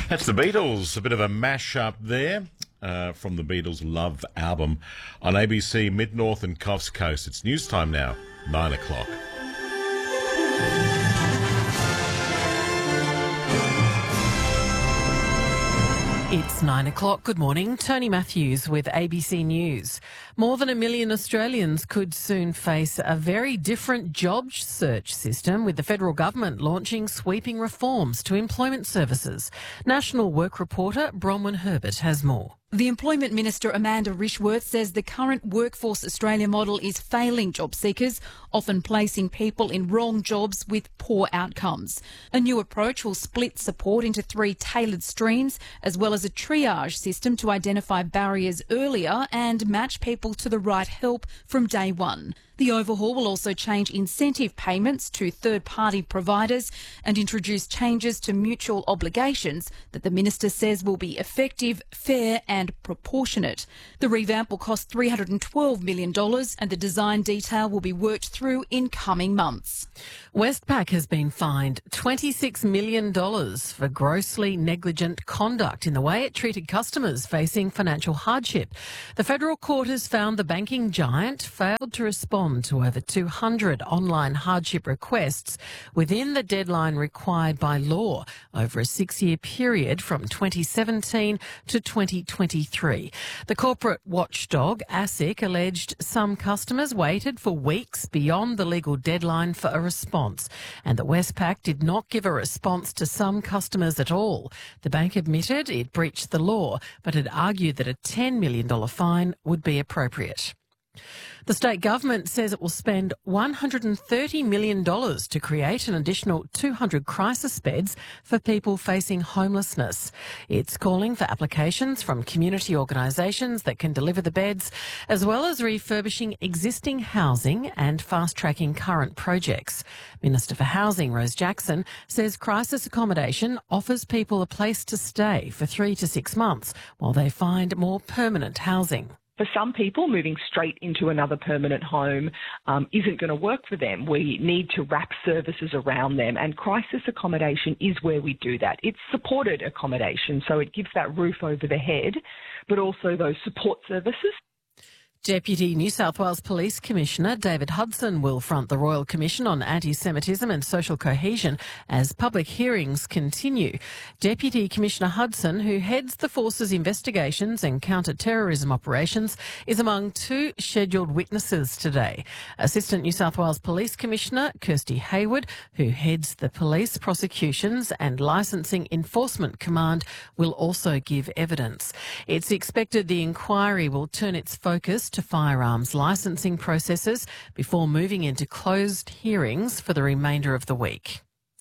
That's the Beatles, a bit of a mash-up there from the Beatles' Love album on ABC Mid-North and Coffs Coast. It's news time now, 9 o'clock. It's 9 o'clock. Good morning. Tony Matthews with ABC News. More than 1 million Australians could soon face a very different job search system, with the federal government launching sweeping reforms to employment services. National Work reporter Bronwyn Herbert has more. The Employment Minister Amanda Rishworth says the current Workforce Australia model is failing job seekers, often placing people in wrong jobs with poor outcomes. A new approach will split support into 3 tailored streams, as well as a triage system to identify barriers earlier and match people to the right help from day one. The overhaul will also change incentive payments to third-party providers and introduce changes to mutual obligations that the Minister says will be effective, fair and proportionate. The revamp will cost $312 million and the design detail will be worked through in coming months. Westpac has been fined $26 million for grossly negligent conduct in the way it treated customers facing financial hardship. The federal court has found the banking giant failed to respond to over 200 online hardship requests within the deadline required by law over a 6-year period from 2017 to 2023. The corporate watchdog, ASIC, alleged some customers waited for weeks beyond the legal deadline for a response, and that Westpac did not give a response to some customers at all. The bank admitted it breached the law, but had argued that a $10 million fine would be appropriate. The state government says it will spend $130 million to create an additional 200 crisis beds for people facing homelessness. It's calling for applications from community organisations that can deliver the beds, as well as refurbishing existing housing and fast-tracking current projects. Minister for Housing, Rose Jackson, says crisis accommodation offers people a place to stay for 3 to 6 months while they find more permanent housing. For some people, moving straight into another permanent home isn't going to work for them. We need to wrap services around them, and crisis accommodation is where we do that. It's supported accommodation, so it gives that roof over the head, but also those support services. Deputy New South Wales Police Commissioner David Hudson will front the Royal Commission on Anti-Semitism and Social Cohesion as public hearings continue. Deputy Commissioner Hudson, who heads the force's investigations and counter-terrorism operations, is among 2 scheduled witnesses today. Assistant New South Wales Police Commissioner Kirsty Hayward, who heads the Police Prosecutions and Licensing Enforcement Command, will also give evidence. It's expected the inquiry will turn its focus to firearms licensing processes before moving into closed hearings for the remainder of the week.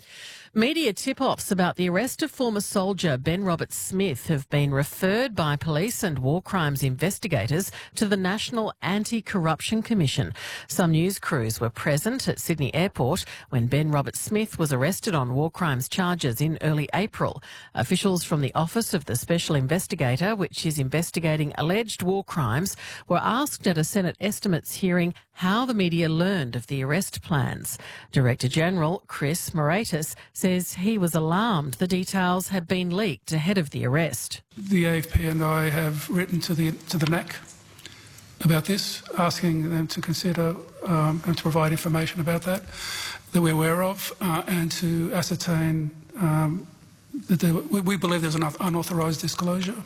Media tip-offs about the arrest of former soldier Ben Roberts-Smith have been referred by police and war crimes investigators to the National Anti-Corruption Commission. Some news crews were present at Sydney Airport when Ben Roberts-Smith was arrested on war crimes charges in early April. Officials from the Office of the Special Investigator, which is investigating alleged war crimes, were asked at a Senate estimates hearing how the media learned of the arrest plans. Director General Chris Moratis says he was alarmed the details had been leaked ahead of the arrest. The AFP and I have written to the NAC about this, asking them to consider and to provide information about that we're aware of, and to ascertain that we believe there's an unauthorised disclosure.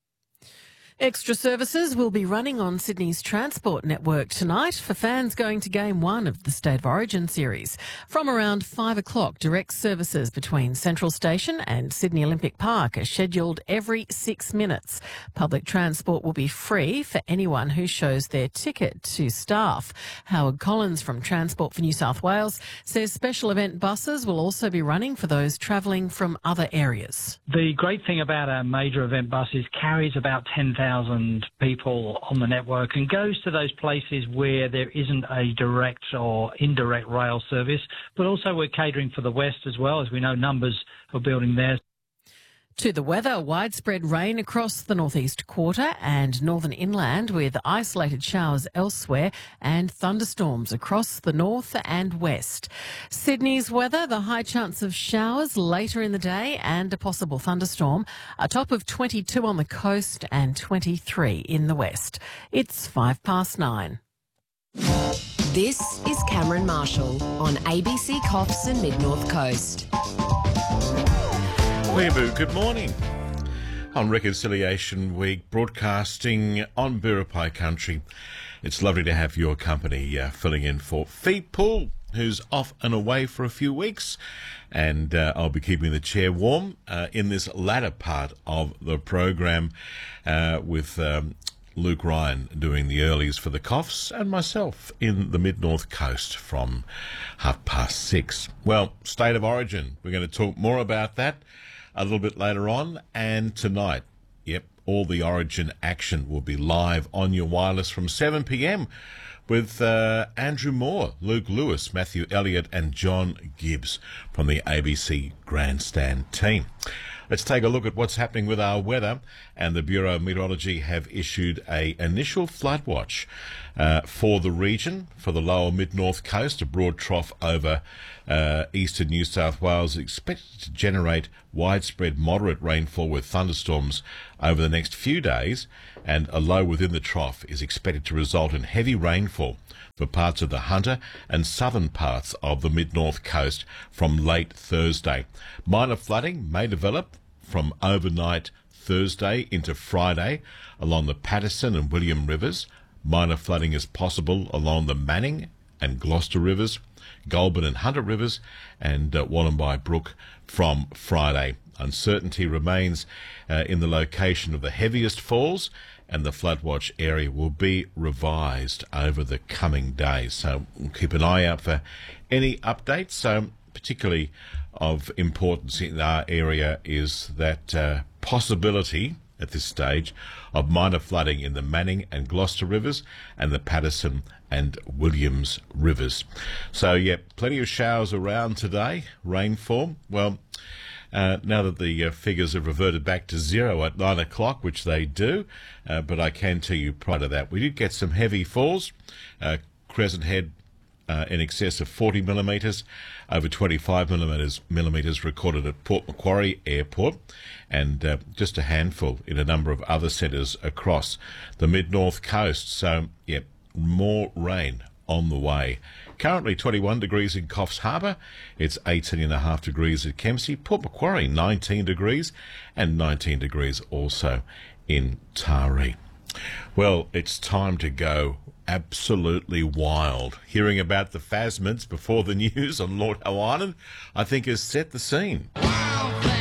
Extra services will be running on Sydney's transport network tonight for fans going to Game 1 of the State of Origin series. From around 5 o'clock, direct services between Central Station and Sydney Olympic Park are scheduled every 6 minutes. Public transport will be free for anyone who shows their ticket to staff. Howard Collins from Transport for New South Wales says special event buses will also be running for those travelling from other areas. The great thing about our major event buses carries about 10,000 people on the network and goes to those places where there isn't a direct or indirect rail service, but also we're catering for the West as well, as we know numbers are building there. To the weather, widespread rain across the northeast quarter and northern inland with isolated showers elsewhere and thunderstorms across the north and west. Sydney's weather, the high chance of showers later in the day and a possible thunderstorm, a top of 22 on the coast and 23 in the west. It's 9:05. This is Cameron Marshall on ABC Coffs and Mid-North Coast. Weeaboo, good morning. On Reconciliation Week, broadcasting on Biripi country. It's lovely to have your company filling in for Feet Pool, who's off and away for a few weeks. And I'll be keeping the chair warm in this latter part of the program with Luke Ryan doing the earlies for the Coffs and myself in the Mid-North Coast from 6:30. Well, State of Origin, we're going to talk more about that a little bit later on, and tonight, all the Origin action will be live on your wireless from 7 p.m. with Andrew Moore, Luke Lewis, Matthew Elliott and John Gibbs from the ABC Grandstand team. Let's take a look at what's happening with our weather, and the Bureau of Meteorology have issued an initial flood watch for the region, for the lower mid-north coast. A broad trough over eastern New South Wales is expected to generate widespread moderate rainfall with thunderstorms over the next few days, and a low within the trough is expected to result in heavy rainfall for parts of the Hunter and southern parts of the mid-north coast from late Thursday. Minor flooding may develop from overnight Thursday into Friday along the Patterson and William rivers. Minor flooding is possible along the Manning and Gloucester rivers, Goulburn and Hunter rivers, and Wallumbye Brook from Friday. Uncertainty remains in the location of the heaviest falls, and the flood watch area will be revised over the coming days. So we'll keep an eye out for any updates. Particularly of importance in our area is that possibility at this stage of minor flooding in the Manning and Gloucester rivers and the Patterson and Williams rivers. So, plenty of showers around today, rainfall. Well, now that the figures have reverted back to zero at 9 o'clock, which they do, but I can tell you prior to that, we did get some heavy falls. Crescent Head in excess of 40 millimetres, over 25 millimetres recorded at Port Macquarie Airport, and just a handful in a number of other centres across the mid-north coast. So, more rain on the way. Currently 21 degrees in Coffs Harbour. It's 18.5 degrees at Kempsey. Port Macquarie 19 degrees, and 19 degrees also in Taree. Well, it's time to go absolutely wild. Hearing about the Phasmids before the news on Lord Howe Island, I think, has set the scene.